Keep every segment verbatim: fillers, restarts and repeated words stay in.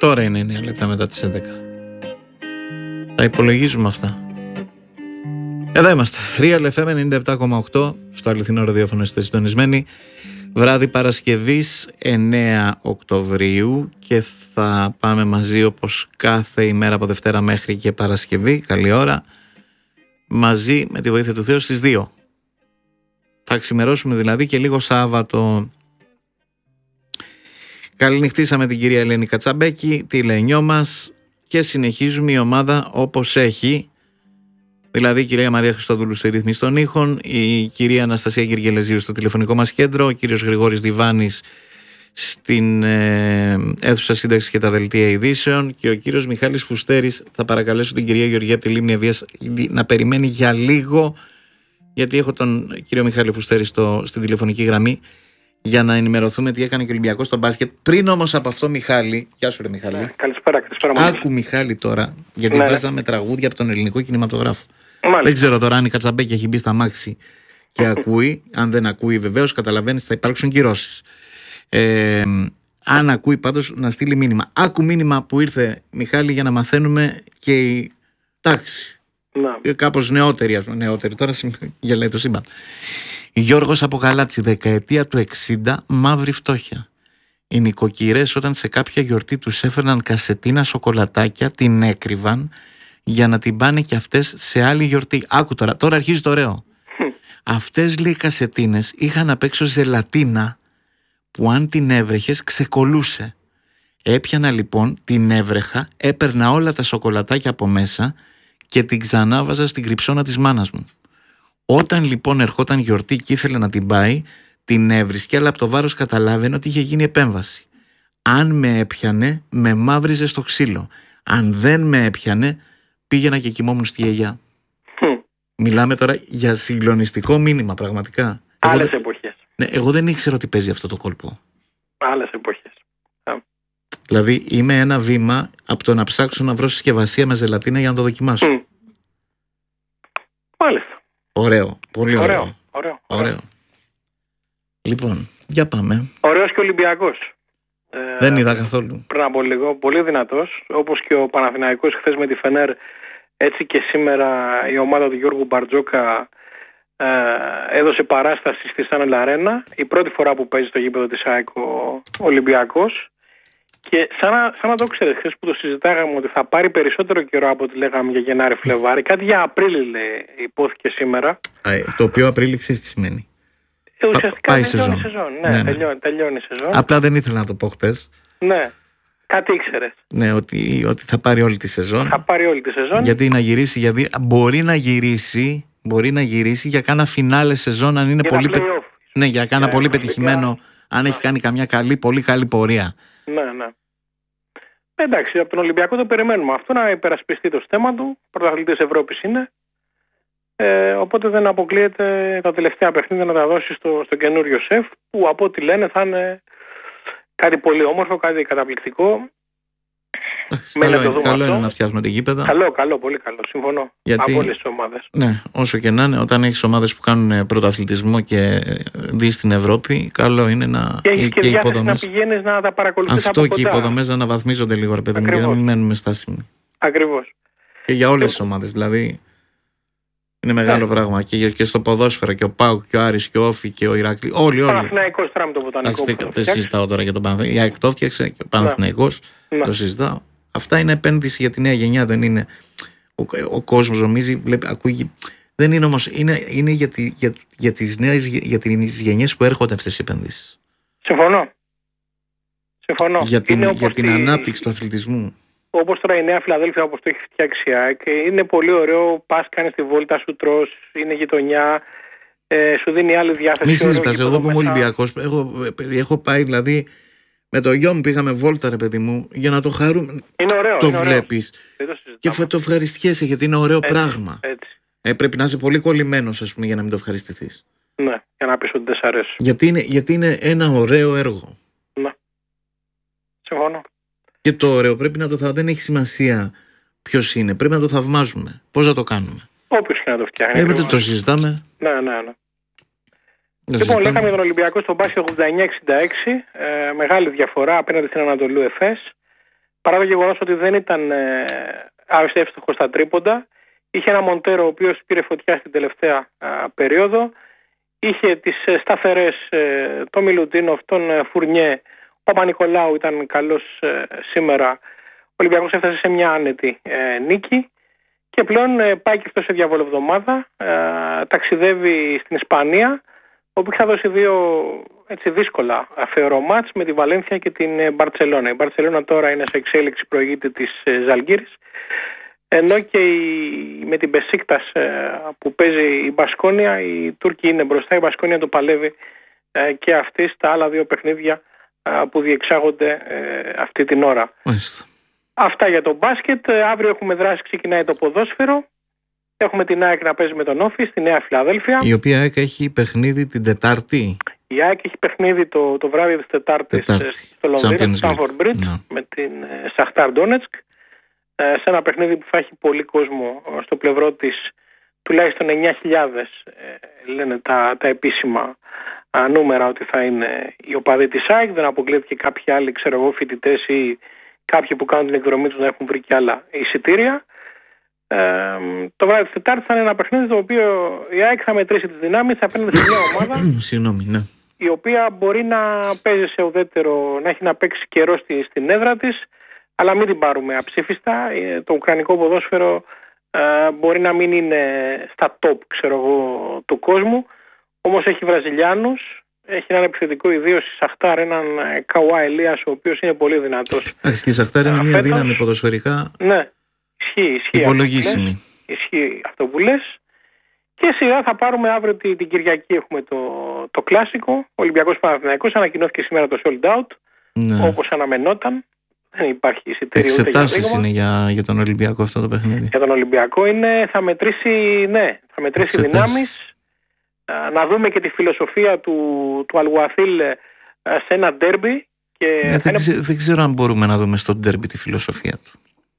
Τώρα είναι εννέα λεπτά μετά τις έντεκα. Τα υπολογίζουμε αυτά. Εδώ είμαστε. Real εφ εμ ενενήντα επτά κόμμα οκτώ, στο αληθινό ραδιόφωνο είστε συντονισμένοι. Βράδυ Παρασκευής εννέα Οκτωβρίου και θα πάμε μαζί όπως κάθε ημέρα από Δευτέρα μέχρι και Παρασκευή. Καλή ώρα. Μαζί με τη βοήθεια του Θεού στις δύο. Θα ξημερώσουμε δηλαδή και λίγο Σάββατο. Καληνυχτήσαμε την κυρία Ελένη Κατσαμπέκη, τη Λενιό μας, και συνεχίζουμε η ομάδα όπως έχει. Δηλαδή η κυρία Μαρία Χριστόδουλου στη ρύθμιση των ήχων, η κυρία Αναστασία Γεργελεζίου στο τηλεφωνικό μας κέντρο, ο κύριος Γρηγόρης Διβάνης στην ε, αίθουσα σύνταξης και τα δελτία ειδήσεων και ο κύριος Μιχάλης Φουστέρης. Θα παρακαλέσω την κυρία Γεωργία από τη Λίμνη Ευβοίας να περιμένει για λίγο, γιατί έχω τον κύριο Μιχάλη Φουστέρη στο, στην τηλεφωνική γραμμή για να ενημερωθούμε τι έκανε και ο Ολυμπιακός στο μπάσκετ. Πριν όμως από αυτό, Μιχάλη, γεια σου ρε Μιχάλη. Ναι, καλησπέρα, καλησπέρα. Άκου Μιχάλη τώρα, γιατί ναι, βάζαμε ναι. τραγούδια από τον ελληνικό κινηματογράφο. Μάλιστα. Δεν ξέρω τώρα αν η Κατσαμπέκη έχει μπει στα μάξι και ακούει. Αν δεν ακούει, βεβαίως καταλαβαίνεις θα υπάρξουν κυρώσεις. Ε, αν ακούει, πάντως να στείλει μήνυμα. Άκου μήνυμα που ήρθε, Μιχάλη, για να μαθαίνουμε και η τάξη. Να. Κάπως νεότερη, νεότερη τώρα γελάει το σύμπαν. Γιώργος από Γαλάτσι, δεκαετία του εξήντα, μαύρη φτώχεια. Οι νοικοκυρές όταν σε κάποια γιορτή τους έφερναν κασετίνα σοκολατάκια, την έκρυβαν για να την πάνε και αυτές σε άλλη γιορτή. Άκου τώρα, τώρα αρχίζει το ωραίο. Αυτές, λέει, κασετίνες είχαν απ' έξω ζελατίνα που αν την έβρεχες ξεκολούσε. Έπιανα λοιπόν, την έβρεχα, έπαιρνα όλα τα σοκολατάκια από μέσα και την ξανάβαζα στην κρυψώνα της μάνας μου. Όταν λοιπόν ερχόταν γιορτή και ήθελε να την πάει, την έβρισκε, αλλά από το βάρος καταλάβαινε ότι είχε γίνει επέμβαση. Αν με έπιανε, με μαύριζε στο ξύλο. Αν δεν με έπιανε, πήγαινα και κοιμόμουν στη γιαγιά. Mm. Μιλάμε τώρα για συγκλονιστικό μήνυμα, πραγματικά. Άλλες εγώ, εποχές. Ναι, εγώ δεν ήξερα ότι παίζει αυτό το κόλπο. Άλλες εποχές. Δηλαδή είμαι ένα βήμα από το να ψάξω να βρω συσκευασία με ζελατίνα για να το δοκιμάσω. Mm. Μάλιστα. Ωραίο, πολύ ωραίο. Ωραίο, ωραίο. ωραίο. Λοιπόν, για πάμε. Ωραίος και Ολυμπιακός. Δεν ε, είδα καθόλου. Πριν από λίγο, πολύ δυνατός, όπως και ο Παναθηναϊκός χθες με τη Φενέρ, έτσι και σήμερα η ομάδα του Γιώργου Μπαρτζόκα ε, έδωσε παράσταση στη Στάνελ Αρένα. Η πρώτη φορά που παίζει στο γήπεδο της ΑΕΚ ο Ολυμπιακός. Και σαν να, σαν να το ξέρεις, χθες που το συζητάγαμε ότι θα πάρει περισσότερο καιρό από ό,τι λέγαμε για Γενάρη-Φλεβάρη, κάτι για Απρίλη λέει, υπόθηκε σήμερα. Ε, το οποίο Απρίλη ξέρεις τι σημαίνει. Ε, ουσιαστικά πάει τελειώνει η σεζόν. σεζόν. Ναι, ναι, ναι. Τελειώνει, τελειώνει η σεζόν. Απλά δεν ήθελα να το πω χτες. Ναι, κάτι ήξερες. Ναι, ότι, ότι θα πάρει όλη τη σεζόν. Θα πάρει όλη τη σεζόν. Γιατί να γυρίσει, γιατί μπορεί να γυρίσει, μπορεί να γυρίσει για κάνα φινάλε σεζόν αν είναι για πολύ, πε... ναι, για κάνα για πολύ για πετυχημένο, για... αν ναι. έχει κάνει καμιά καλή, πολύ καλή πορεία. Ναι, ναι. Εντάξει, από τον Ολυμπιακό το περιμένουμε αυτό, να υπερασπιστεί το στέμα του. Πρωταθλητής Ευρώπης είναι. Ε, οπότε δεν αποκλείεται τα τελευταία παιχνίδια να τα δώσει στο, στο καινούριο σεφ, που από ό,τι λένε θα είναι κάτι πολύ όμορφο, κάτι καταπληκτικό. Καλό, είναι, καλό είναι να φτιάχνουμε την γήπεδα. Καλό, καλό, πολύ καλό. Συμφωνώ. Γιατί, από όλες τις ομάδες. Ναι, όσο και να είναι, όταν έχεις ομάδες που κάνουν πρωταθλητισμό και δεις στην Ευρώπη, καλό είναι να. Και έχεις και, και υποδομές. Να πηγαίνεις να τα παρακολουθείς. Αυτό από και οι κοντά. υποδομές να αναβαθμίζονται λίγο, ρε παιδί μου, για να μην μένουμε στάσιμοι. Ακριβώς. Και για όλες τις ομάδες, δηλαδή. Είναι μεγάλο yeah. πράγμα. Και, και στο ποδόσφαιρο και ο Πάουκ και ο Άρης και ο Όφη και ο Ηράκλη. Όλοι, όλοι. Παναθηναϊκός τώρα με το Βοτανικό. Δεν συζητάω τώρα για τον Παναθηναϊκό. Η ΑΕΚ το έφτιαξε και ο Παναθηναϊκός. Yeah. Το συζητάω. Αυτά είναι επένδυση για τη νέα γενιά. Δεν είναι. Ο, ο κόσμος νομίζει, βλέπει, ακούει. Δεν είναι όμως. Είναι, είναι για, τη, για, για τις νέες για τις γενιές που έρχονται αυτές οι επενδύσεις. Συμφωνώ. Συμφωνώ. Για την, για την τη... ανάπτυξη του αθλητισμού. Όπως τώρα η Νέα Φιλαδέλφια, όπως το έχει φτιάξει η ΑΕΚ, είναι πολύ ωραίο. Πας, κάνεις τη βόλτα, σου τρως, είναι γειτονιά, ε, σου δίνει άλλη διάθεση. Μη συζητάς, εγώ που είμαι Ολυμπιακός, έχω, έχω πάει δηλαδή με το γιο μου, πήγαμε βόλτα, ρε παιδί μου, για να το χαρούμε. Είναι ωραίο. Το είναι βλέπεις και θα το ευχαριστιέσαι γιατί είναι ωραίο έτσι, πράγμα. Έτσι. Ε, πρέπει να είσαι πολύ κολλημένος, ας πούμε, για να μην το ευχαριστηθείς. Ναι, για να πεις ότι δεν σ' αρέσει. Γιατί είναι, γιατί είναι ένα ωραίο έργο. Ναι. Συμφωνώ. Και το ωραίο πρέπει να το θα... δεν έχει σημασία ποιος είναι. Πρέπει να το θαυμάζουμε. Πώς να το κάνουμε. Όποιος και να το φτιάχνει. Ε, δεν το συζητάμε. Ναι, ναι, ναι. Το λοιπόν, λέγαμε για τον Ολυμπιακό στον μπάσκετ ογδόντα εννιά εξήντα έξι. Ε, μεγάλη διαφορά απέναντι στην Ανατολού Εφές. παρά το γεγονός ότι δεν ήταν ε, εύστοχος στα τρίποντα, είχε ένα Μοντέρο ο οποίος πήρε φωτιά στην τελευταία α, περίοδο, είχε τις ε, σταθερές, ε, τον Μιλουτίνοφ, τον ε, Φουρνιέ, ο Παπα-Νικολάου ήταν καλός ε, σήμερα. Ο Ολυμπιακός έφτασε σε μια άνετη ε, νίκη και πλέον ε, πάει και αυτό σε διαβολοβδομάδα, ε, ταξιδεύει στην Ισπανία, όπου θα δώσει δύο έτσι, δύσκολα θεωρώ μάτς με τη Βαλένθια και την Μπαρτσελώνα. Η Μπαρτσελώνα τώρα είναι σε εξέλιξη, προηγείται της Ζαλγκίρης, ενώ και η, με την Μπεσίκτας ε, που παίζει η Μπασκόνια, οι Τούρκοι είναι μπροστά, η Μπασκόνια το παλεύει ε, και αυτή στα άλλα δύο παιχνίδια ε, που διεξάγονται ε, αυτή την ώρα. Μάλιστα. Αυτά για το μπάσκετ. Ε, αύριο έχουμε δράση, ξεκινάει το ποδόσφαιρο. Έχουμε την ΑΕΚ να παίζει με τον Όφη στη Νέα Φιλαδέλφια. Η οποία ΑΕΚ έχει παιχνίδι την Τετάρτη. Η ΑΕΚ έχει παιχνίδι το, το βράδυ της Τετάρτης στο Λονδίνο, στο Stamford Bridge, yeah. με την Σαχτάρ Ντόνετσκ. Ε, σε ένα παιχνίδι που θα έχει πολύ κόσμο στο πλευρό της, τουλάχιστον εννιά χιλιάδες ε, λένε τα, τα επίσημα α, νούμερα ότι θα είναι οι οπαδοί της ΑΕΚ. Δεν αποκλείεται και κάποιοι άλλοι, ξέρω εγώ, φοιτητές ή κάποιοι που κάνουν την εκδρομή τους να έχουν βρει και άλλα εισιτήρια. Ε, το βράδυ της Τετάρτης θα είναι ένα παιχνίδι το οποίο η ΑΕΚ θα μετρήσει τις δυνάμεις, θα φαίνεται σε μια ομάδα Συγγνώμη, ναι. η οποία μπορεί να παίζει σε ουδέτερο, να έχει να παίξει καιρό στη, στην έδρα της, αλλά μην την πάρουμε αψήφιστα. Το ουκρανικό ποδόσφαιρο ε, μπορεί να μην είναι στα top, ξέρω εγώ, του κόσμου, όμως έχει Βραζιλιάνους, έχει έναν επιθετικό, ιδίως η Σαχτάρ, έναν Καουά Ελίας, ο οποίος είναι πολύ δυνατός. Εντάξει, και η Σαχτάρ είναι μια δύναμη ποδοσφαιρικά. Ναι. Ισχύει, ισχύει υπολογίσιμη. Αυτό ισχύει αυτό που λες. Και σιγά θα πάρουμε αύριο την, την Κυριακή, έχουμε το, το κλασικό. Ολυμπιακός Παναθηναϊκός, ανακοινώθηκε σήμερα το sold out, ναι. όπως αναμενόταν. Δεν υπάρχει εισιτήριο. Εξετάσεις είναι για, για τον Ολυμπιακό αυτό το παιχνίδι. Για τον Ολυμπιακό είναι, θα μετρήσει, ναι, θα μετρήσει δυνάμεις. Να δούμε και τη φιλοσοφία του, του Αλγουαθίλ σε ένα ντέρμπι. Και ναι, δεν, είναι... ξε, δεν ξέρω αν μπορούμε να δούμε στο ντέρμπι τη φιλοσοφία του.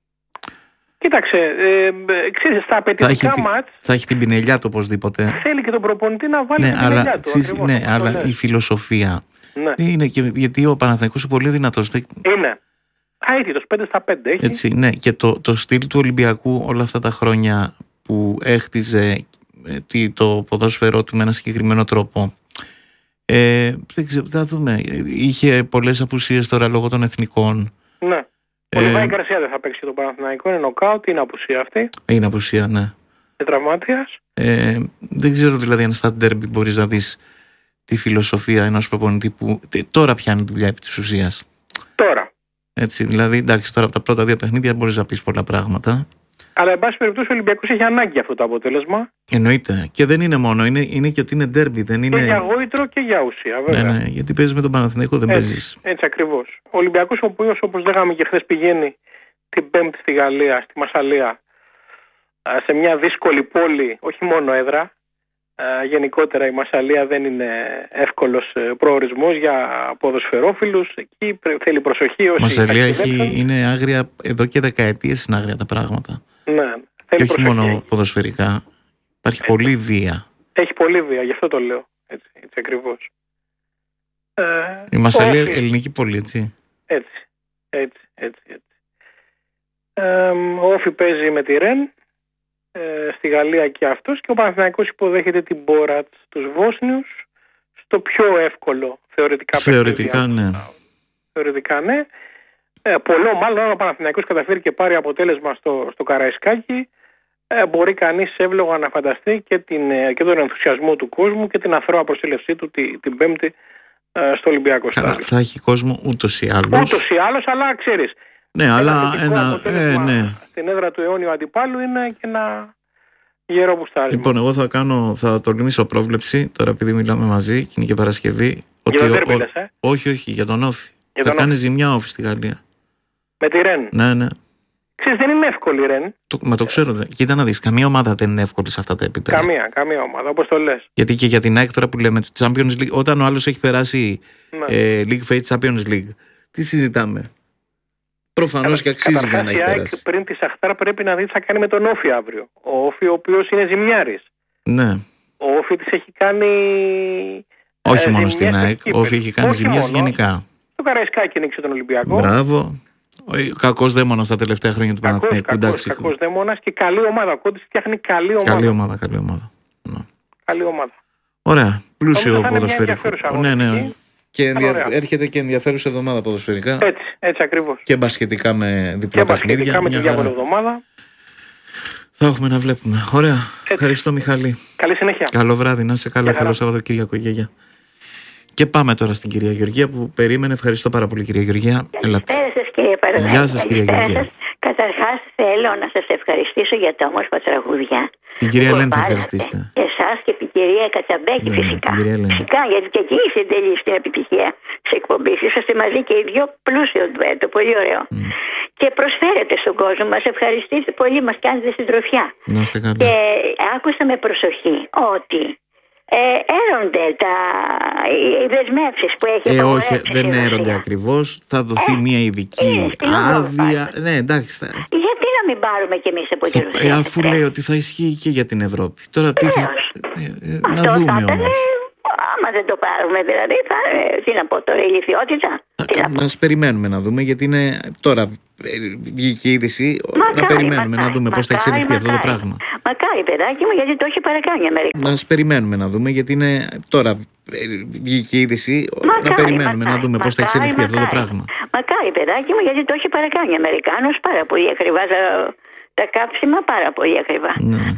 Κοίταξε, ε, ξέρεις, στα απαιτητικά μάτς θα έχει την πινελιά του οπωσδήποτε. Θέλει και τον προπονητή να βάλει ναι, την αλλά, πινελιά του. Ξέρεις, ακριβώς, ναι, αλλά λες. Η φιλοσοφία ναι. είναι και, γιατί ο Παναθηναϊκός είναι πολύ δυνατός. Είναι. Αίτητος, πέντε στα πέντε έχει. Έτσι, ναι, και το, το στυλ του Ολυμπιακού όλα αυτά τα χρόνια που έχτιζε το ποδόσφαιρό του με ένα συγκεκριμένο τρόπο. Ε, δεν ξέρω, θα δούμε. Είχε πολλές απουσίες τώρα λόγω των εθνικών. Ναι. Ο Λιβάη Γκαρσία δεν θα παίξει τον Παναθηναϊκό, είναι νοκάουτ, είναι απουσία αυτή. Είναι απουσία, ναι. Είναι τραυματίας. Ε, δεν ξέρω δηλαδή αν στα ντέρμπι μπορείς να δεις τη φιλοσοφία ενός προπονητή που τώρα πιάνει δουλειά επί της ουσίας. Τώρα. Έτσι, δηλαδή, εντάξει, τώρα από τα πρώτα δύο παιχνίδια μπορείς να πεις πολλά πράγματα. Αλλά, εν πάση περιπτώσει, ο Ολυμπιακός έχει ανάγκη αυτό το αποτέλεσμα. Εννοείται. Και δεν είναι μόνο, είναι, είναι γιατί είναι ντέρμπι. Δεν είναι... Και για γόητρο και για ουσία, βέβαια. Ναι, ναι, γιατί παίζεις με τον Παναθηναϊκό, δεν έτσι, παίζεις. Έτσι ακριβώς. Ο Ολυμπιακός, ο οποίος, όπως λέγαμε και χθες, πηγαίνει την Πέμπτη στη Γαλλία, στη Μασσαλία, σε μια δύσκολη πόλη, όχι μόνο έδρα. Γενικότερα η Μασσαλία δεν είναι εύκολος προορισμός για ποδοσφαιρόφιλους. Εκεί θέλει προσοχή. Η Μασσαλία έχει, είναι άγρια, εδώ και δεκαετίες είναι άγρια τα πράγματα. Ναι, και όχι προσοχή. Μόνο ποδοσφαιρικά. Υπάρχει έτσι. Πολλή βία. Έχει πολλή βία, γι' αυτό το λέω. Έτσι, έτσι ακριβώς. Η Μασσαλία όχι. Ελληνική πόλη, έτσι. Έτσι, έτσι, έτσι. έτσι. Ε, ο Όφη παίζει με τη Ρεν. Στη Γαλλία και αυτός, και ο Παναθηναϊκός υποδέχεται την Μπόρατς, τους Βόσνιους, στο πιο εύκολο θεωρητικά Θεωρητικά παιχνίδια. ναι. Θεωρητικά ναι. Ε, πολλό μάλλον αν ο Παναθηναϊκός καταφέρει και πάρει αποτέλεσμα στο, στο Καραϊσκάκι, ε, μπορεί κανείς εύλογα να φανταστεί και, την, και τον ενθουσιασμό του κόσμου και την αθρώα προσέλευσή του την, την Πέμπτη ε, στο Ολυμπιακό Στάδιο. Θα έχει κόσμο ούτως ή άλλως. Ούτως ή άλλως, αλλά ξέρεις. Ναι, αλλά ένα, ε, ναι. στην έδρα του αιώνιου αντιπάλου είναι και ένα γερό μπουστάρισμα. Λοιπόν, εγώ θα κάνω, θα τολμήσω πρόβλεψη, τώρα επειδή μιλάμε μαζί και είναι και Παρασκευή. Για ότι τον ο, Ντέρμπι, ο, λες, ε? όχι, όχι, για τον Όφη. Για θα τον κάνει Όφη. ζημιά Όφη στη Γαλλία. Με τη Ρεν. Ναι, ναι. Ξέρεις, δεν είναι εύκολη η Ρεν. Το, μα το ξέρω. Δε. Κοίτα να δεις, καμία ομάδα δεν είναι εύκολη σε αυτά τα επίπεδα. Καμία, καμία ομάδα, όπως το λες. Γιατί και για την ΑΕΚ τώρα που λέμε, Champions League, όταν ο άλλος έχει περάσει ναι. ε, League Fate Champions League, τι συζητάμε. Προφανώς και αξίζει για να έχει περάσει. Πριν τη Σαχτάρ πρέπει να δει τι θα κάνει με τον Όφη αύριο. Ο Όφη, ο οποίος είναι ζημιάρης. Ναι. Ο Όφη της έχει κάνει. Όχι ε, μόνο στην ΑΕΚ. Ο Όφη έχει κάνει ζημιές γενικά. Στο Καραϊσκάκι νίξε τον Ολυμπιακό. Μπράβο. Κακός δαίμονας τα τελευταία χρόνια του Παναθηναϊκού. Κακός, κακός δαίμονας και καλή ομάδα. Ο Κόντης φτιάχνει καλή ομάδα. Καλή ομάδα, καλή ομάδα. Ναι. Καλή ομάδα. Ωραία. Πλούσιο ποδοσφαιρικό. Ναι, ναι. Και ενδια... έρχεται και ενδιαφέρουσα εβδομάδα ποδοσφαιρικά. Έτσι, έτσι ακριβώς. Και μπασκετικά με διπλά και παιχνίδια. Και με τη διάβολη εβδομάδα. Θα έχουμε να βλέπουμε. Ωραία. Έτσι. Ευχαριστώ, Μιχάλη. Καλή συνέχεια. Καλό βράδυ, να είσαι καλά. Καλό Σαββατοκύριακο. Γεια. Και πάμε τώρα στην κυρία Γεωργία που περίμενε. Ευχαριστώ πάρα πολύ, κυρία Γεωργία. Καλησπέρα σας, κύριε Παραδάκη. Γεια σας, κυρία Γεωργία. Καταρχάς θέλω να σας ευχαριστήσω για τα όμορφα τραγούδια. Την κυρία Ελένη θα ευχαριστήσετε. Και εσάς και την κυρία Κατσαμπέκη, ναι, φυσικά. Ναι, φυσικά, γιατί και εκείνη είστε τελεί στην επιτυχία της εκπομπής. Είσαστε μαζί και οι δυο πλούσιο ντουέτο, πολύ ωραίο. Mm. Και προσφέρετε στον κόσμο, μας ευχαριστείτε πολύ, μας κάνετε συντροφιά. Να είστε καλά. Και άκουσα με προσοχή ότι Ε, έρονται τα, οι δεσμεύσεις που έχει ε, όχι, δεν έρονται ακριβώς. Θα δοθεί ε, μια ειδική άδεια. Ναι, εντάξει. Θα... Γιατί να μην πάρουμε κι εμείς από τη Ρωσία? Ε, αφού λέει ότι θα ισχύει και για την Ευρώπη. Τώρα τι θα... Ε, ε, να αυτό δούμε θα, όμως. Άμα δεν το πάρουμε, δηλαδή, θα, τι να πω τώρα, ηλικιότητα. Να ας περιμένουμε να δούμε, γιατί είναι τώρα βγήκε η είδηση. Μακάρι, να περιμένουμε μακάρι, να δούμε πώς θα εξελιχθεί αυτό το πράγμα. Μακάρι, παιδάκι μου, γιατί το έχει παρακάνει η Αμερική. Να ας περιμένουμε να δούμε, γιατί είναι τώρα βγήκε η είδηση. Μακάρι, να περιμένουμε μακάρι, να δούμε πώς θα εξελιχθεί αυτό το πράγμα. Μακάρι, παιδάκι μου, γιατί το έχει παρακάνει ο Αμερικάνος πάρα πολύ ακριβά. Τα κάψιμα πάρα πολύ ακριβά. Ναι.